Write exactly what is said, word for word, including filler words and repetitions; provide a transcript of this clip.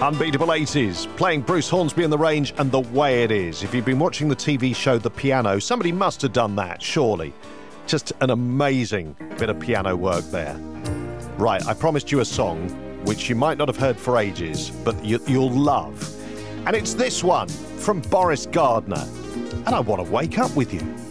Unbeatable eighties, playing Bruce Hornsby in the Range and The Way It Is. If you've been watching the T V show The Piano, somebody must have done that, surely. Just an amazing bit of piano work there. Right, I promised you a song which you might not have heard for ages, but you, you'll love. And it's this one from Boris Gardner. And I Want to Wake Up With You.